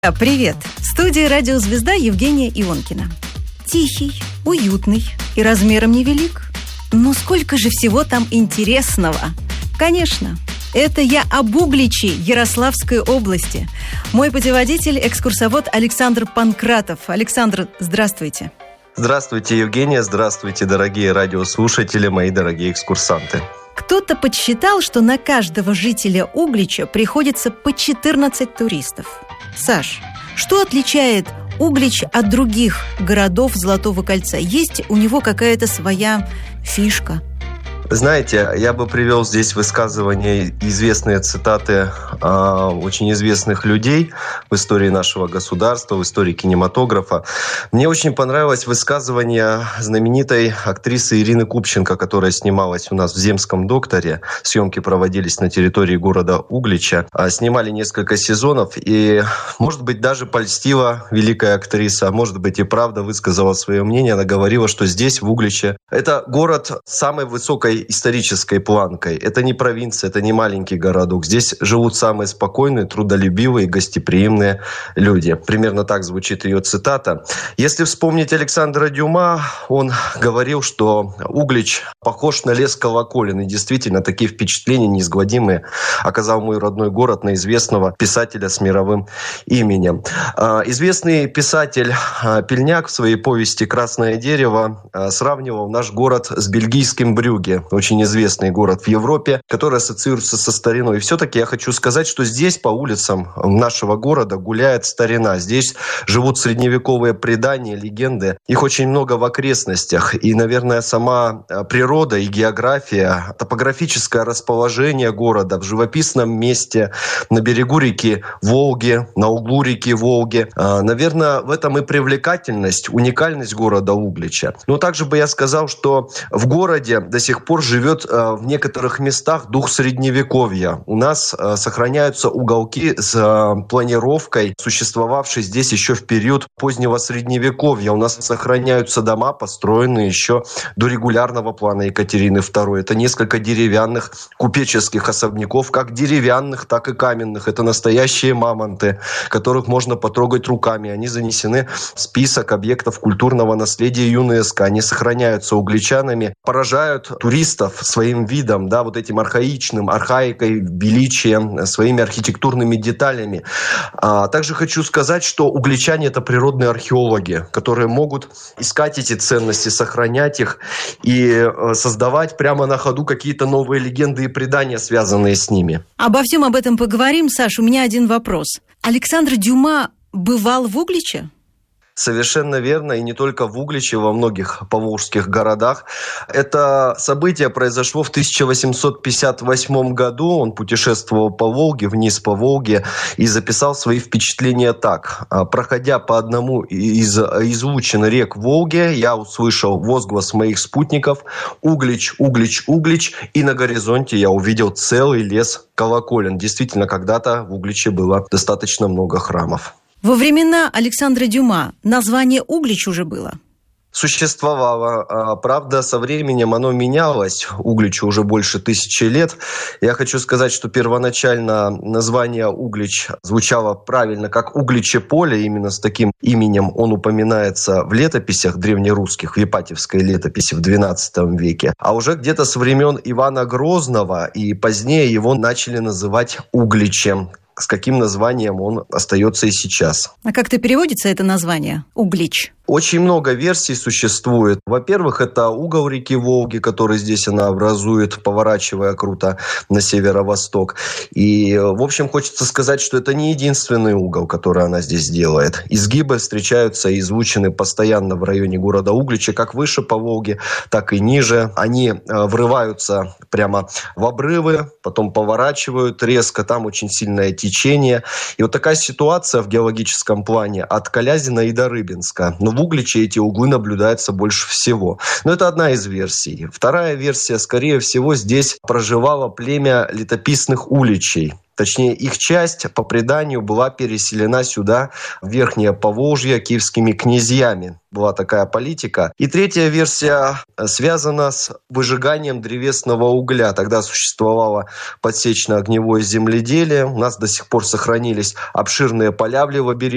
Привет! В студии «Радиозвезда» Евгения Ионкина. Тихий, уютный и размером невелик. Но сколько же всего там интересного! Конечно, это я об Угличе Ярославской области. Мой путеводитель, экскурсовод Александр Панкратов. Александр, здравствуйте. Здравствуйте, Евгения. Здравствуйте, дорогие радиослушатели, мои дорогие экскурсанты. Кто-то подсчитал, что на каждого жителя Углича приходится по 14 туристов. Саш, что отличает Углич от других городов Золотого кольца? Есть у него какая-то своя фишка? Знаете, я бы привел здесь высказывания, известные цитаты очень известных людей в истории нашего государства, в истории кинематографа. Мне очень понравилось высказывание знаменитой актрисы Ирины Купченко, которая снималась у нас в «Земском докторе». Съемки проводились на территории города Углича. Снимали несколько сезонов, и, может быть, даже польстила великая актриса, а может быть, и правда высказала свое мнение. Она говорила, что здесь, в Угличе, это город с самой высокой исторической планкой. Это не провинция, это не маленький городок. Здесь живут самые спокойные, трудолюбивые, гостеприимные люди. Примерно так звучит ее цитата. Если вспомнить Александра Дюма, он говорил, что Углич похож на лес колоколен. И действительно, такие впечатления неизгладимые оказал мой родной город на известного писателя с мировым именем. Известный писатель Пельняк в своей повести «Красное дерево» сравнивал наш город с бельгийским Брюгге. Очень известный город в Европе, который ассоциируется со стариной. И все-таки я хочу сказать, что здесь по улицам нашего города гуляет старина. Здесь живут средневековые предания, легенды. Их очень много в окрестностях. И, наверное, сама природа и география, топографическое расположение города в живописном месте на берегу реки Волги, на углу реки Волги. Наверное, в этом и привлекательность, уникальность города Углича. Но также бы я сказал, что в городе до сих пор живет в некоторых местах дух средневековья. У нас сохраняются уголки с планировкой, существовавшей здесь еще в период позднего средневековья. У нас сохраняются дома, построенные еще до регулярного плана Екатерины II. Это несколько деревянных купеческих особняков, как деревянных, так и каменных. Это настоящие мамонты, которых можно потрогать руками. Они занесены в список объектов культурного наследия ЮНЕСКО. Они сохраняются угличанами, поражают туристов своим видом, да, вот этим архаикой, величием, своими архитектурными деталями. Также хочу сказать, что угличане – это природные археологи, которые могут искать эти ценности, сохранять их и создавать прямо на ходу какие-то новые легенды и предания, связанные с ними. Обо всем об этом поговорим, Саш. У меня один вопрос. Александр Дюма бывал в Угличе? Совершенно верно, и не только в Угличе, во многих поволжских городах. Это событие произошло в 1858 году. Он путешествовал по Волге, вниз по Волге, и записал свои впечатления так. Проходя по одному из излучин рек Волги, я услышал возглас моих спутников: «Углич, Углич, Углич», и на горизонте я увидел целый лес колоколен. Действительно, когда-то в Угличе было достаточно много храмов. Во времена Александра Дюма название Углич уже было? Существовало. Правда, со временем оно менялось. Угличу уже больше 1000 лет. Я хочу сказать, что первоначально название Углич звучало правильно как Угличе поле. Именно с таким именем он упоминается в летописях древнерусских, в Ипатьевской летописи в XII веке. А уже где-то со времен Ивана Грозного и позднее его начали называть Угличем, с каким названием он остается и сейчас. А как-то переводится это название «Углич»? Очень много версий существует. Во-первых, это угол реки Волги, который здесь она образует, поворачивая круто на северо-восток. И, в общем, хочется сказать, что это не единственный угол, который она здесь делает. Изгибы встречаются и излучены постоянно в районе города Углича, как выше по Волге, так и ниже. Они врываются прямо в обрывы, потом поворачивают резко, там очень сильное течение. И вот такая ситуация в геологическом плане от Колязина и до Рыбинска. Но в Угличе эти углы наблюдаются больше всего. Но это одна из версий. Вторая версия, скорее всего, здесь проживало племя летописных уличей. Точнее, их часть, по преданию, была переселена сюда, в Верхнее Поволжье, киевскими князьями. Была такая политика. И третья версия связана с выжиганием древесного угля. Тогда существовало подсечно-огневое земледелие. У нас до сих пор сохранились обширные поля в левобережье